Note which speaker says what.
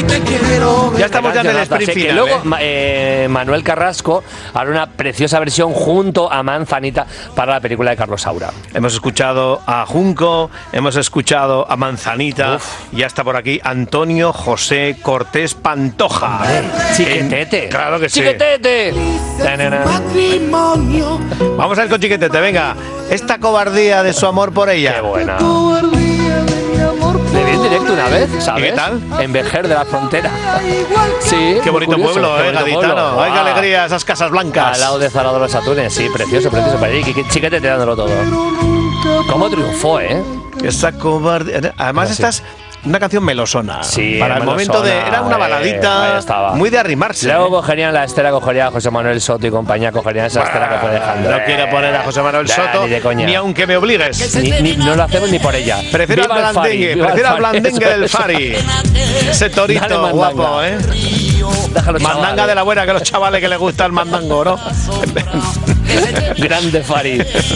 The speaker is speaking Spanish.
Speaker 1: Ya estamos ya en el sprint final.
Speaker 2: Luego Manuel Carrasco hará una preciosa versión junto a Manzanita para la película de Carlos Saura.
Speaker 1: Hemos escuchado a Junco, hemos escuchado a Manzanita. Ya está por aquí Antonio José Cortés Pantoja.
Speaker 2: Chiquetete.
Speaker 1: Claro que sí.
Speaker 2: Chiquetete.
Speaker 1: Vamos a ir con Chiquetete, venga. Esta cobardía de su amor por ella.
Speaker 2: Qué buena. Le vi en directo una vez, ¿sabes?
Speaker 1: ¿Y qué tal?
Speaker 2: En Vejer de la Frontera. Sí.
Speaker 1: Qué bonito pueblo, gaditano. Ay, qué alegría, esas casas blancas.
Speaker 2: Al lado de Zara de los Atunes, sí, precioso para allí. Chiquetete dándolo todo. ¿Cómo triunfó,
Speaker 1: Esa cobardía. Además,
Speaker 2: sí.
Speaker 1: Esta es una canción melosona.
Speaker 2: Sí,
Speaker 1: para el momento de. Era una baladita muy de arrimarse.
Speaker 2: Luego cogerían la estera, cogería a José Manuel Soto y compañía, cogerían esa estera que fue dejando.
Speaker 1: No quiero poner a José Manuel Soto, ni aunque me obligues.
Speaker 2: No lo hacemos ni por ella.
Speaker 1: Prefiero al blandengue del Fari. Ese torito guapo, Mandanga de la buena, que a los chavales que les gusta el mandango, ¿no?
Speaker 2: Grande Fari.